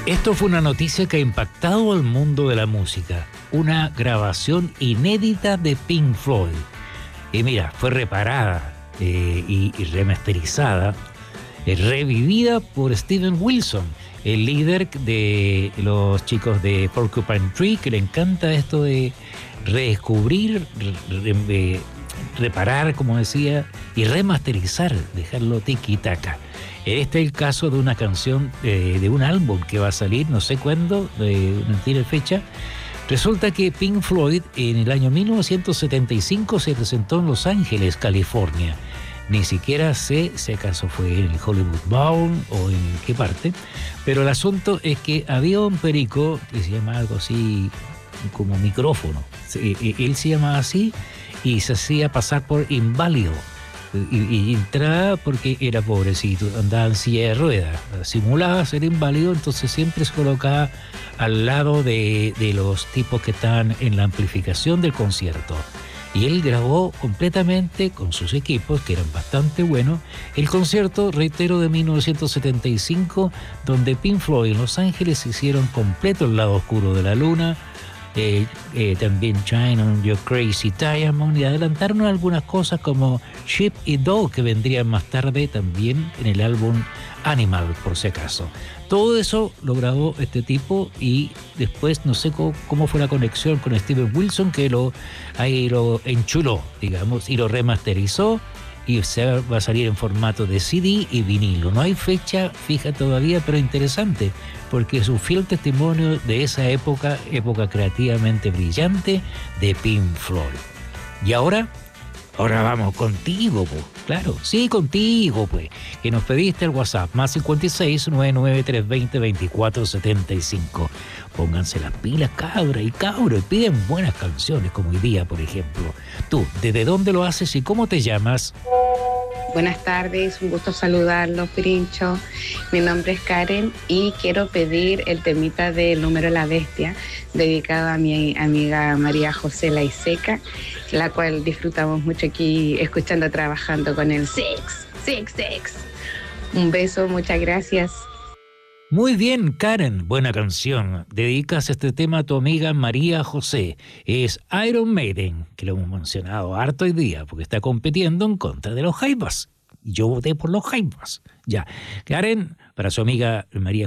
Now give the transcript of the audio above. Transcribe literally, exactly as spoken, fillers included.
Esto fue una noticia que ha impactado al mundo de la música. Una grabación inédita de Pink Floyd. Y mira, fue reparada eh, y, y remasterizada, eh, revivida por Steven Wilson, el líder de los chicos de Porcupine Tree, que le encanta esto de redescubrir, re, re, reparar, como decía, y remasterizar, dejarlo tiki-taka. Este es el caso de una canción, eh, de un álbum que va a salir, no sé cuándo, eh, no tiene fecha. Resulta que Pink Floyd en el año mil novecientos setenta y cinco se presentó en Los Ángeles, California. Ni siquiera sé si acaso fue en el Hollywood Bowl o en qué parte, pero el asunto es que había un perico que se llama algo así como micrófono. Él se llamaba así y se hacía pasar por inválido. Y, y entraba porque era pobrecito, andaba en silla de ruedas, simulaba ser inválido, entonces siempre se colocaba al lado de, de los tipos que estaban en la amplificación del concierto. Y él grabó completamente con sus equipos, que eran bastante buenos, el concierto, reitero, de mil novecientos setenta y cinco, donde Pink Floyd en Los Ángeles hicieron completo el lado oscuro de la luna, Eh, eh, también Shine on Your Crazy Diamond, y adelantaron algunas cosas como Sheep y Dog, que vendrían más tarde también en el álbum Animal, por si acaso. Todo eso lo grabó este tipo y después no sé cómo, cómo fue la conexión con Steven Wilson, que lo, ahí lo enchuló, digamos, y lo remasterizó, y se va a salir en formato de C D y vinilo. No hay fecha fija todavía, pero interesante, porque es un fiel testimonio de esa época, época creativamente brillante de Pink Floyd. Y ahora, ahora vamos contigo, pues. Claro, sí, contigo, pues, que nos pediste el WhatsApp, más cincuenta y seis, noventa y nueve, trescientos veinte, veinticuatro setenta y cinco. Pónganse las pilas, cabra y cabro, y piden buenas canciones, como hoy día, por ejemplo. Tú, ¿desde dónde lo haces y cómo te llamas? Buenas tardes, un gusto saludarlos, Pirincho. Mi nombre es Karen y quiero pedir el temita del Número de la Bestia, dedicado a mi amiga María José Laiseca, la cual disfrutamos mucho aquí escuchando, trabajando con el Six, Six, Six. Un beso, muchas gracias. Muy bien, Karen, buena canción. Dedicas este tema a tu amiga María José. Es Iron Maiden, que lo hemos mencionado harto hoy día, porque está compitiendo en contra de los Jaivas. Yo voté por los Jaivas. Ya, Karen, para su amiga María